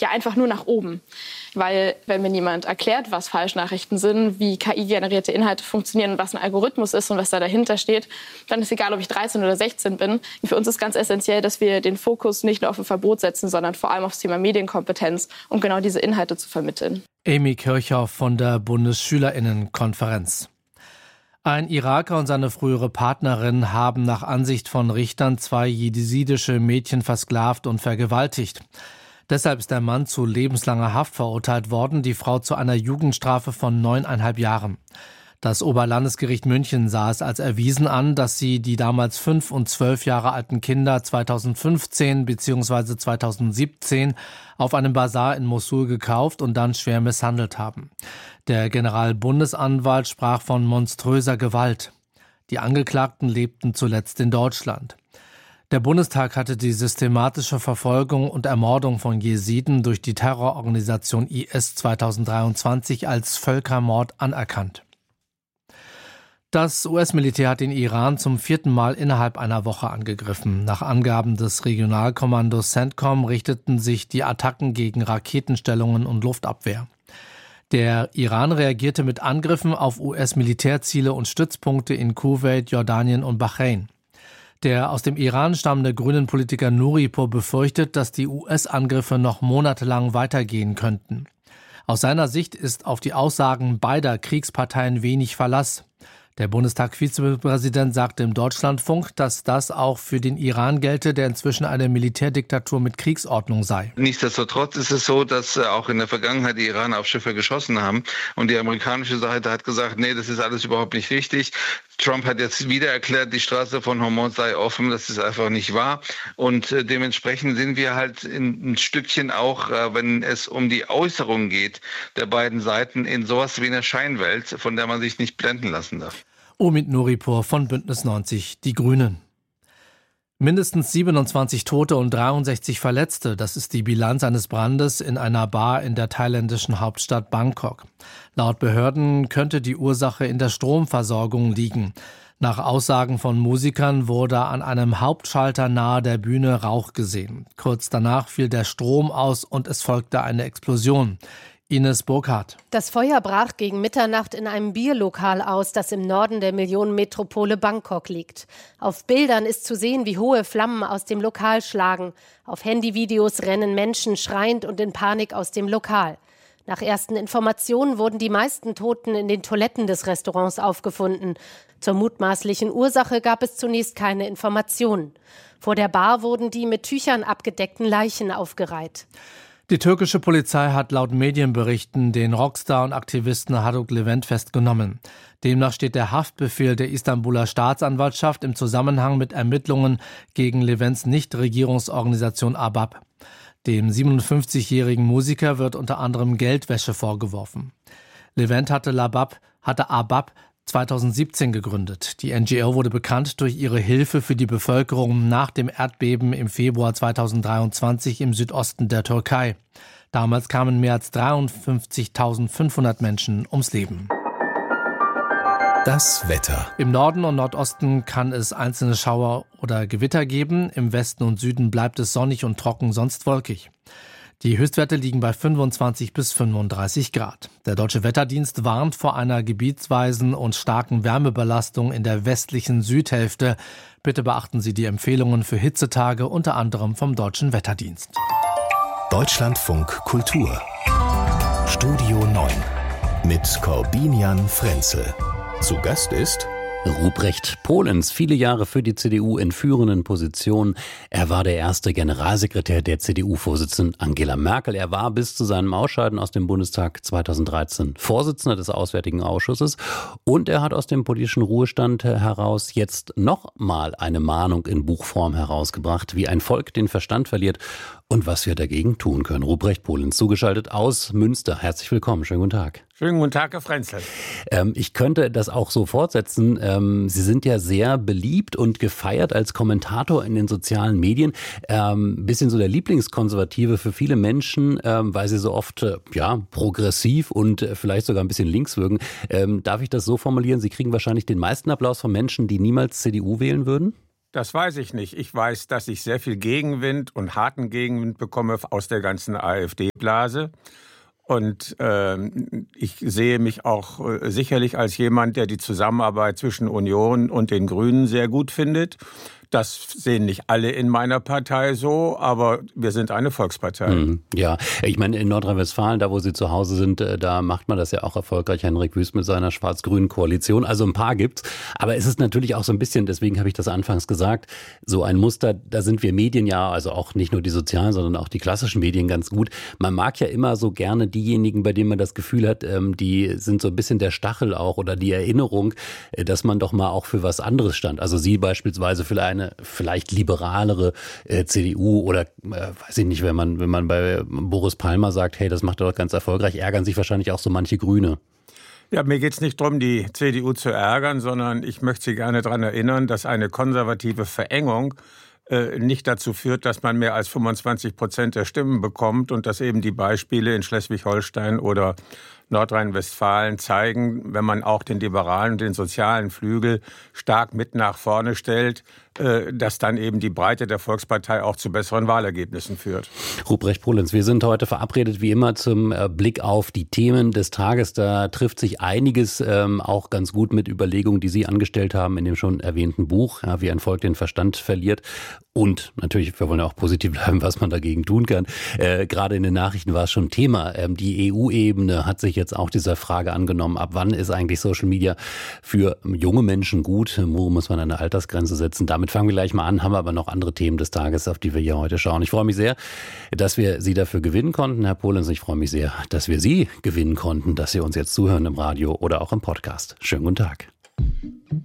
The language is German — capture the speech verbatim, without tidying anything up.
ja einfach nur nach oben. Weil wenn mir niemand erklärt, was Falschnachrichten sind, wie K I-generierte Inhalte funktionieren und was ein Algorithmus ist und was da dahinter steht, dann ist egal, ob ich dreizehn oder sechzehn bin. Für uns ist ganz essentiell, dass wir den Fokus nicht nur auf ein Verbot setzen, sondern vor allem aufs Thema Medienkompetenz, um genau diese Inhalte zu vermitteln. Amy Kirchhoff von der Bundesschülerinnenkonferenz. Ein Iraker und seine frühere Partnerin haben nach Ansicht von Richtern zwei jesidische Mädchen versklavt und vergewaltigt. Deshalb ist der Mann zu lebenslanger Haft verurteilt worden, die Frau zu einer Jugendstrafe von neuneinhalb Jahren. Das Oberlandesgericht München sah es als erwiesen an, dass sie die damals fünf und zwölf Jahre alten Kinder zweitausendfünfzehn bzw. zweitausendsiebzehn auf einem Basar in Mossul gekauft und dann schwer misshandelt haben. Der Generalbundesanwalt sprach von monströser Gewalt. Die Angeklagten lebten zuletzt in Deutschland. Der Bundestag hatte die systematische Verfolgung und Ermordung von Jesiden durch die Terrororganisation I S zweitausenddreiundzwanzig als Völkermord anerkannt. Das U S-Militär hat den Iran zum vierten Mal innerhalb einer Woche angegriffen. Nach Angaben des Regionalkommandos CENTCOM richteten sich die Attacken gegen Raketenstellungen und Luftabwehr. Der Iran reagierte mit Angriffen auf U S-Militärziele und Stützpunkte in Kuwait, Jordanien und Bahrain. Der aus dem Iran stammende grünen Politiker Nouripur befürchtet, dass die U S-Angriffe noch monatelang weitergehen könnten. Aus seiner Sicht ist auf die Aussagen beider Kriegsparteien wenig Verlass. Der Bundestagsvizepräsident sagte im Deutschlandfunk, dass das auch für den Iran gelte, der inzwischen eine Militärdiktatur mit Kriegsordnung sei. Nichtsdestotrotz ist es so, dass auch in der Vergangenheit die Iraner auf Schiffe geschossen haben. Und die amerikanische Seite hat gesagt, nee, das ist alles überhaupt nicht richtig. Trump hat jetzt wieder erklärt, die Straße von Hormuz sei offen. Das ist einfach nicht wahr. Und äh, dementsprechend sind wir halt in, ein Stückchen auch, äh, wenn es um die Äußerung geht, der beiden Seiten in sowas wie einer Scheinwelt, von der man sich nicht blenden lassen darf. Omid Nouripur von Bündnis neunzig, die Grünen. Mindestens siebenundzwanzig Tote und dreiundsechzig Verletzte, das ist die Bilanz eines Brandes in einer Bar in der thailändischen Hauptstadt Bangkok. Laut Behörden könnte die Ursache in der Stromversorgung liegen. Nach Aussagen von Musikern wurde an einem Hauptschalter nahe der Bühne Rauch gesehen. Kurz danach fiel der Strom aus und es folgte eine Explosion. Ines Burkhardt. Das Feuer brach gegen Mitternacht in einem Bierlokal aus, das im Norden der Millionenmetropole Bangkok liegt. Auf Bildern ist zu sehen, wie hohe Flammen aus dem Lokal schlagen. Auf Handyvideos rennen Menschen schreiend und in Panik aus dem Lokal. Nach ersten Informationen wurden die meisten Toten in den Toiletten des Restaurants aufgefunden. Zur mutmaßlichen Ursache gab es zunächst keine Informationen. Vor der Bar wurden die mit Tüchern abgedeckten Leichen aufgereiht. Die türkische Polizei hat laut Medienberichten den Rockstar und Aktivisten Haluk Levent festgenommen. Demnach steht der Haftbefehl der Istanbuler Staatsanwaltschaft im Zusammenhang mit Ermittlungen gegen Levents Nichtregierungsorganisation A B A P. Dem siebenundfünfzigjährigen Musiker wird unter anderem Geldwäsche vorgeworfen. Levent hatte, Labab, hatte A B A P zweitausendsiebzehn gegründet. Die N G O wurde bekannt durch ihre Hilfe für die Bevölkerung nach dem Erdbeben im Februar zweitausenddreiundzwanzig im Südosten der Türkei. Damals kamen mehr als dreiundfünfzigtausendfünfhundert Menschen ums Leben. Das Wetter. Im Norden und Nordosten kann es einzelne Schauer oder Gewitter geben. Im Westen und Süden bleibt es sonnig und trocken, sonst wolkig. Die Höchstwerte liegen bei fünfundzwanzig bis fünfunddreißig Grad. Der Deutsche Wetterdienst warnt vor einer gebietsweisen und starken Wärmebelastung in der westlichen Südhälfte. Bitte beachten Sie die Empfehlungen für Hitzetage, unter anderem vom Deutschen Wetterdienst. Deutschlandfunk Kultur. Studio neun mit Corbinian Frenzel. Zu Gast ist Ruprecht Polenz, viele Jahre für die C D U in führenden Positionen. Er war der erste Generalsekretär der C D U-Vorsitzenden Angela Merkel. Er war bis zu seinem Ausscheiden aus dem Bundestag zweitausenddreizehn Vorsitzender des Auswärtigen Ausschusses. Und er hat aus dem politischen Ruhestand heraus jetzt noch mal eine Mahnung in Buchform herausgebracht, wie ein Volk den Verstand verliert und was wir dagegen tun können. Ruprecht Polenz, zugeschaltet aus Münster. Herzlich willkommen, schönen guten Tag. Schönen guten Tag, Herr Frenzel. Ähm, ich könnte das auch so fortsetzen. Ähm, Sie sind ja sehr beliebt und gefeiert als Kommentator in den sozialen Medien. Ähm, bisschen so der Lieblingskonservative für viele Menschen, ähm, weil Sie so oft äh, ja progressiv und äh, vielleicht sogar ein bisschen links wirken. Ähm, darf ich das so formulieren? Sie kriegen wahrscheinlich den meisten Applaus von Menschen, die niemals C D U wählen würden? Das weiß ich nicht. Ich weiß, dass ich sehr viel Gegenwind und harten Gegenwind bekomme aus der ganzen AfD-Blase. Und äh, ich sehe mich auch äh, sicherlich als jemand, der die Zusammenarbeit zwischen Union und den Grünen sehr gut findet. Das sehen nicht alle in meiner Partei so, aber wir sind eine Volkspartei. Mhm, ja, ich meine, in Nordrhein-Westfalen, da wo Sie zu Hause sind, da macht man das ja auch erfolgreich, Henrik Wüst mit seiner schwarz-grünen Koalition. Also ein paar gibt's. Aber es ist natürlich auch so ein bisschen, deswegen habe ich das anfangs gesagt, so ein Muster, da sind wir Medien ja, also auch nicht nur die sozialen, sondern auch die klassischen Medien ganz gut. Man mag ja immer so gerne diejenigen, bei denen man das Gefühl hat, die sind so ein bisschen der Stachel auch oder die Erinnerung, dass man doch mal auch für was anderes stand. Also Sie beispielsweise für eine vielleicht liberalere äh, C D U oder äh, weiß ich nicht, wenn man wenn man bei Boris Palmer sagt, hey, das macht er doch ganz erfolgreich, ärgern sich wahrscheinlich auch so manche Grüne. Ja, mir geht's nicht darum, die C D U zu ärgern, sondern ich möchte Sie gerne daran erinnern, dass eine konservative Verengung äh, nicht dazu führt, dass man mehr als fünfundzwanzig Prozent der Stimmen bekommt und dass eben die Beispiele in Schleswig-Holstein oder Nordrhein-Westfalen zeigen, wenn man auch den liberalen und den sozialen Flügel stark mit nach vorne stellt, dass dann eben die Breite der Volkspartei auch zu besseren Wahlergebnissen führt. Ruprecht Polenz, wir sind heute verabredet wie immer zum Blick auf die Themen des Tages. Da trifft sich einiges ähm, auch ganz gut mit Überlegungen, die Sie angestellt haben in dem schon erwähnten Buch, ja, wie ein Volk den Verstand verliert. Und natürlich, wir wollen ja auch positiv bleiben, was man dagegen tun kann. Äh, gerade in den Nachrichten war es schon Thema. Ähm, die E U-Ebene hat sich jetzt auch dieser Frage angenommen, ab wann ist eigentlich Social Media für junge Menschen gut? Wo muss man eine Altersgrenze setzen? Damit fangen wir gleich mal an, haben wir aber noch andere Themen des Tages, auf die wir hier heute schauen. Ich freue mich sehr, dass wir Sie dafür gewinnen konnten, Herr Polenz. Ich freue mich sehr, dass wir Sie gewinnen konnten, dass Sie uns jetzt zuhören im Radio oder auch im Podcast. Schönen guten Tag.